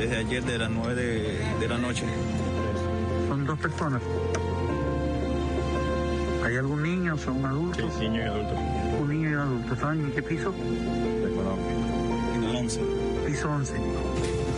desde ayer de las 9 de la noche. Son 2 personas. ¿Hay algún niño? ¿Son adultos? Sí, niño y adulto. Un niño y un adulto. ¿Saben en qué piso? Desconozco. En el 11. Piso 11.